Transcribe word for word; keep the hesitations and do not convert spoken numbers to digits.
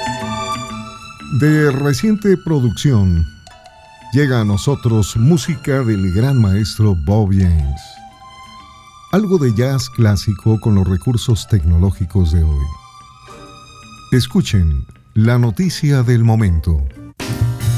De reciente producción, llega a nosotros música del gran maestro Bob James. Algo de jazz clásico con los recursos tecnológicos de hoy. Escuchen la noticia del momento.